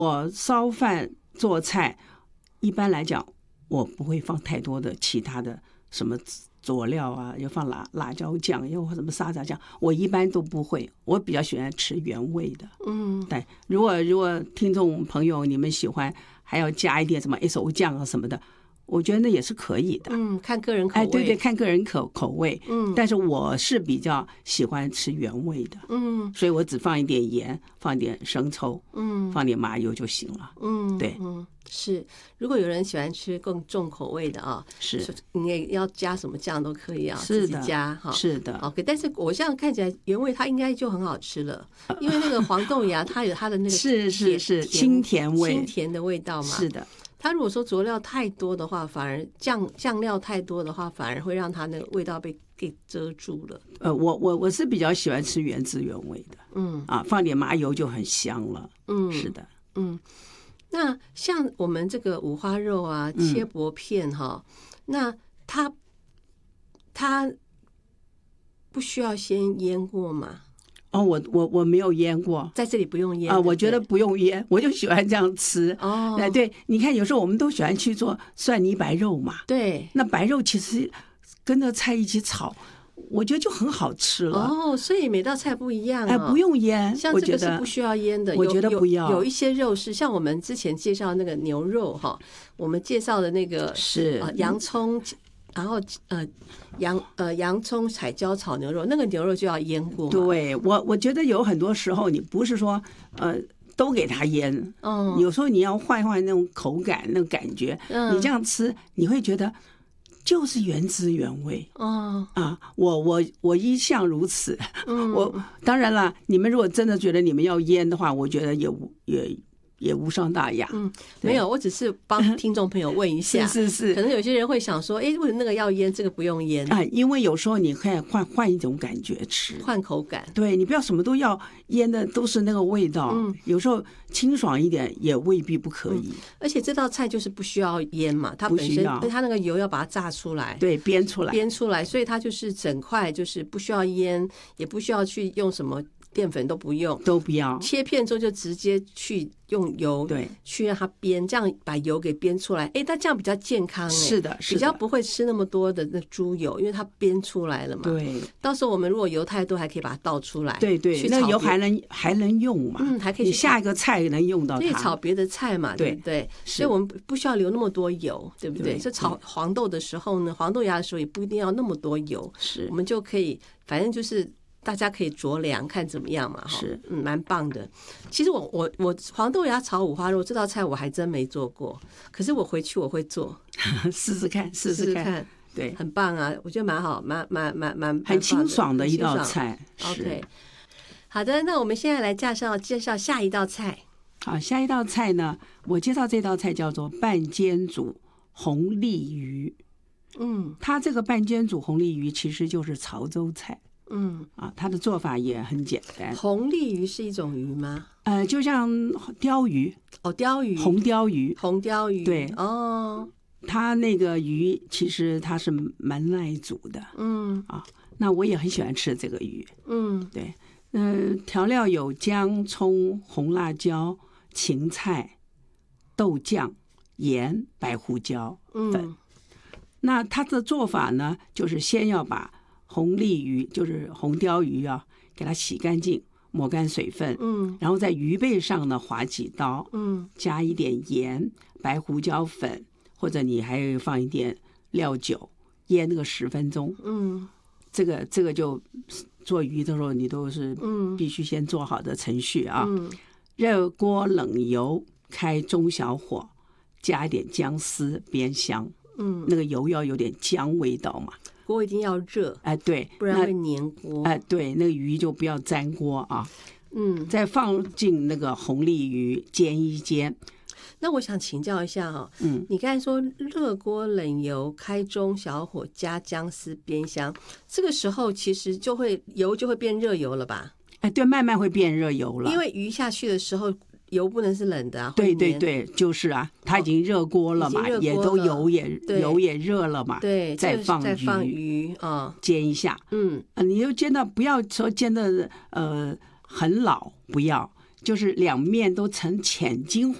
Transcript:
我烧饭做菜，一般来讲我不会放太多的其他的什么佐料啊，要放辣椒酱，又什么沙茶酱，我一般都不会。我比较喜欢吃原味的。对。如果听众朋友你们喜欢，还要加一点什么 SO 酱啊什么的，我觉得那也是可以的。 看个人口味。 对，看个人口味。但是我是比较喜欢吃原味的。所以我只放一点盐，放一点生抽，放点麻油就行了。对。 是，如果有人喜欢吃更重口味的啊， 是你也要加什么酱都可以啊， 是的， 自己加哈。 是的。 OK， 但是我这样看起来原味它应该就很好吃了，因为那个黄豆芽它有它的那个是清甜味， 清甜的味道嘛。 是的。 它如果说佐料太多的话，反而酱料太多的话，反而会让它那个味道被给遮住了。 我是比较喜欢吃原汁原味的。放点麻油就很香了。是的。 那像我们这个五花肉啊，切薄片哈，那它不需要先腌过吗？ 我没有腌过， 在这里不用腌我觉得不用腌，我就喜欢这样吃。对，你看有时候我们都喜欢去做蒜泥白肉嘛。对，那白肉其实跟着菜一起炒，我觉得就很好吃了。 所以每道菜不一样。 不用腌， 像这个是不需要腌的。 我觉得不要。 有一些肉是像我们之前介绍那个牛肉哈，我们介绍的那个是洋葱，然后洋葱彩椒炒牛肉，那个牛肉就要腌过。 对，我觉得有很多时候你不是说都给它腌，有时候你要换那种口感，那种感觉，你这样吃你会觉得就是原汁原味。我一向如此。我当然了，你们如果真的觉得你们要腌的话，我觉得也无伤大雅。 没有，我只是帮听众朋友问一下。 是， 可能有些人会想说，为什么那个要腌，这个不用腌？ 因为有时候你可以换一种感觉吃， 换口感。 对，你不要什么都要腌的都是那个味道。有时候清爽一点也未必不可以。 而且这道菜就是不需要腌嘛，它本身它那个油要把它炸出来， 对，煸出来， 所以它就是整块就是不需要腌，也不需要去用什么淀粉都不用，切片之后就直接去用油，对，去让它煸，这样把油给煸出来。它这样比较健康。是的，比较不会吃那么多的那猪油，因为它煸出来了嘛。对，到时候我们如果油太多，还可以把它倒出来。对， 那油还能用嘛？ 还可以。 你下一个菜能用到它， 可以炒别的菜嘛？对不对？所以我们不需要留那么多油，对不对？这炒黄豆的时候呢，黄豆芽的时候也不一定要那么多油，我们就可以，反正就是大家可以酌量看怎么样嘛。是，蛮棒的。其实我黄豆芽炒五花肉这道菜我还真没做过，可是我回去我会做， 试试看。对， 很棒啊，我觉得蛮好，蛮很清爽的一道菜。 OK， 好的，那我们现在来介绍下一道菜。 好，下一道菜呢，我介绍这道菜叫做半煎煮红鲤鱼。它这个半煎煮红鲤鱼其实就是潮州菜。它的做法也很简单。 红鲤鱼是一种鱼吗？ 就像鲷鱼。 鲷鱼， 红鲷鱼。对。它那个鱼其实它是蛮耐煮的。那我也很喜欢吃这个鱼。对。调料有姜、葱、红辣椒、芹菜、豆酱、盐、白胡椒粉。那它的做法呢，就是先要把红鲤鱼，就是红鲷鱼啊，给它洗干净，抹干水分。然后在鱼背上呢划几刀。加一点盐、白胡椒粉，或者你还放一点料酒，腌那个10分钟。这个就做鱼的时候你都是必须先做好的程序啊。热锅冷油，开中小火，加一点姜丝煸香。那个油要有点姜味道嘛。 锅一定要热。 对， 不然会粘锅。 对，那个鱼就不要粘锅啊。再放进那个红鲤鱼煎一煎。 那我想请教一下哈，你刚才说热锅冷油，开中小火，加姜丝煸香，这个时候其实油就会变热油了吧？ 对，慢慢会变热油了。 因为鱼下去的时候，油不能是冷的啊。 对，就是啊，它已经热锅了嘛，也都油也热了嘛。 对， 再放鱼啊， 煎一下。你就煎到不要说煎的很老，不要就是两面都呈浅金